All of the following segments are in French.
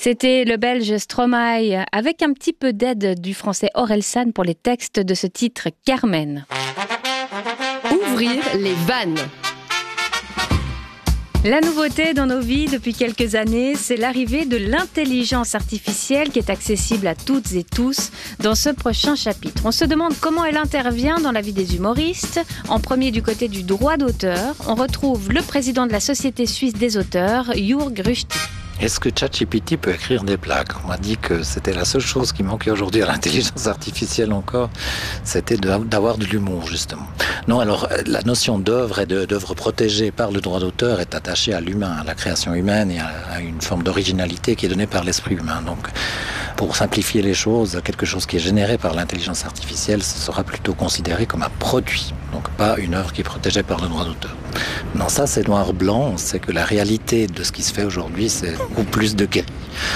C'était le Belge Stromae avec un petit peu d'aide du français Orelsan pour les textes de ce titre Carmen. Ouvrir les vannes. La nouveauté dans nos vies depuis quelques années, c'est l'arrivée de l'intelligence artificielle qui est accessible à toutes et tous dans ce prochain chapitre. On se demande comment elle intervient dans la vie des humoristes. En premier, du côté du droit d'auteur, on retrouve le président de la Société suisse des auteurs, Jörg Rüsti. Est-ce que ChatGPT peut écrire des blagues? On m'a dit que c'était la seule chose qui manquait aujourd'hui à l'intelligence artificielle encore, c'était d'avoir de l'humour justement. Non, alors la notion d'œuvre et d'œuvre protégée par le droit d'auteur est attachée à l'humain, à la création humaine et à une forme d'originalité qui est donnée par l'esprit humain. Donc, pour simplifier les choses, quelque chose qui est généré par l'intelligence artificielle, ce sera plutôt considéré comme un produit, donc pas une œuvre qui est protégée par le droit d'auteur. Non, ça c'est noir-blanc, c'est que la réalité de ce qui se fait aujourd'hui, c'est beaucoup plus de gris.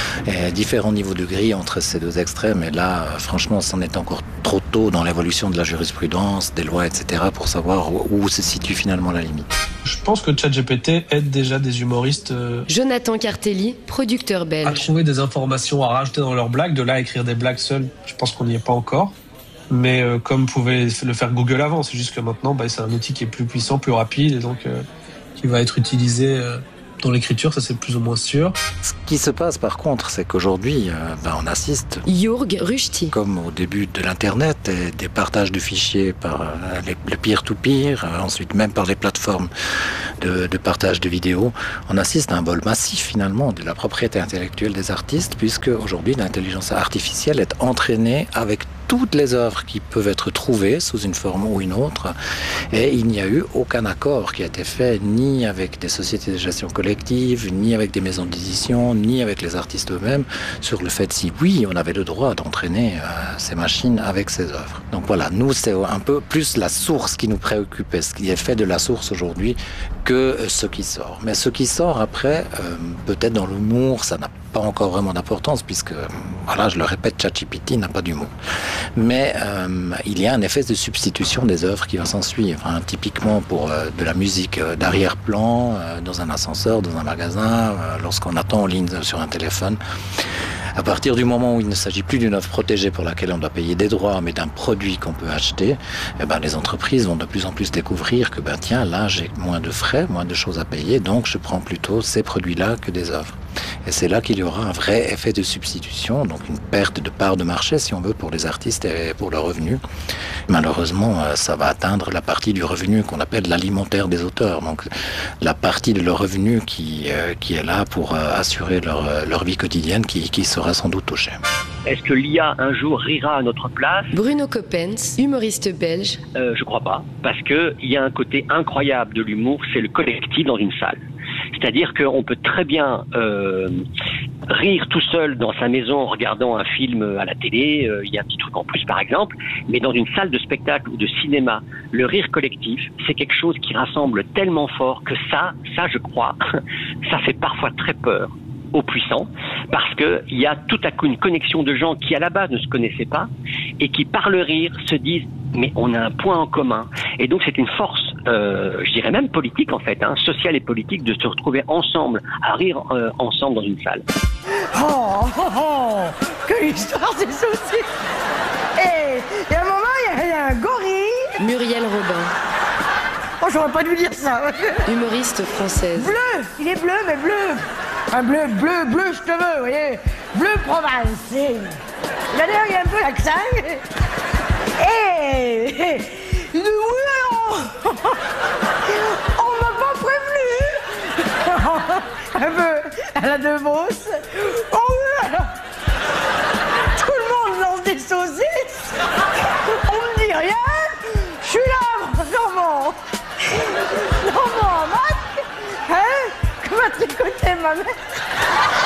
Et différents niveaux de gris entre ces deux extrêmes, et là, franchement, c'en est encore trop tôt dans l'évolution de la jurisprudence, des lois, etc., pour savoir où se situe finalement la limite. Je pense que ChatGPT aide déjà des humoristes Jonathan Cartelli, producteur à belge. trouver des informations à rajouter dans leurs blagues. De là à écrire des blagues seules, je pense qu'on n'y est pas encore. Mais comme pouvait le faire Google avant, c'est juste que maintenant, c'est un outil qui est plus puissant, plus rapide, et donc qui va être utilisé dans l'écriture, ça c'est plus ou moins sûr. Ce qui se passe par contre, c'est qu'aujourd'hui, on assiste, Jörg Rüsti. comme au début de l'Internet, des partages de fichiers par le peer-to-peer, ensuite même par les plateformes de partage de vidéos. On assiste à un vol massif finalement de la propriété intellectuelle des artistes, puisque aujourd'hui l'intelligence artificielle est entraînée avec toutes les œuvres qui peuvent être trouvées sous une forme ou une autre, et il n'y a eu aucun accord qui a été fait ni avec des sociétés de gestion collective, ni avec des maisons d'édition, ni avec les artistes eux-mêmes sur le fait si oui, on avait le droit d'entraîner ces machines avec ces œuvres. Donc voilà, nous c'est un peu plus la source qui nous préoccupait, ce qui est fait de la source aujourd'hui, que ce qui sort. Mais ce qui sort après, peut-être dans l'humour, ça n'a pas encore vraiment d'importance, puisque, voilà, je le répète, ChatGPT n'a pas d'humour. Mais il y a un effet de substitution des œuvres qui va s'en suivre. Typiquement pour de la musique d'arrière-plan, dans un ascenseur, dans un magasin, lorsqu'on attend en ligne sur un téléphone. À partir du moment où il ne s'agit plus d'une œuvre protégée pour laquelle on doit payer des droits, mais d'un produit qu'on peut acheter, les entreprises vont de plus en plus découvrir que tiens, là j'ai moins de frais, moins de choses à payer, donc je prends plutôt ces produits-là que des œuvres. Et c'est là qu'il y aura un vrai effet de substitution, donc une perte de part de marché, si on veut, pour les artistes et pour leurs revenus. Malheureusement, ça va atteindre la partie du revenu qu'on appelle l'alimentaire des auteurs, donc la partie de leur revenu qui est là pour assurer leur vie quotidienne, qui sera sans doute touchée. Est-ce que l'IA un jour rira à notre place? Bruno Coppens, humoriste belge. Je crois pas, parce que il y a un côté incroyable de l'humour, c'est le collectif dans une salle. C'est-à-dire qu'on peut très bien rire tout seul dans sa maison en regardant un film à la télé, il y a un petit truc en plus par exemple, mais dans une salle de spectacle ou de cinéma, le rire collectif, c'est quelque chose qui rassemble tellement fort que ça je crois, ça fait parfois très peur aux puissants, parce que il y a tout à coup une connexion de gens qui à la base ne se connaissaient pas et qui par le rire se disent mais on a un point en commun, et donc c'est une force, je dirais même politique en fait, sociale et politique, de se retrouver ensemble, à rire ensemble dans une salle. Oh, quelle histoire c'est saucisse. Et à un moment il y a un gorille. Muriel Robin. Oh, j'aurais pas dû dire ça. Humoriste française. Bleu, il est bleu, mais bleu. Un bleu, je te veux, vous voyez. Bleu provençal. D'ailleurs, il y a un peu l'accent. Oui, alors. On m'a pas prévenu. Un peu à la De Vos. Oh oui, alors. Tout le monde lance des saucisses. On me dit rien. Je suis là, Normand. Normand, Marc. Comment tricoter ma mère?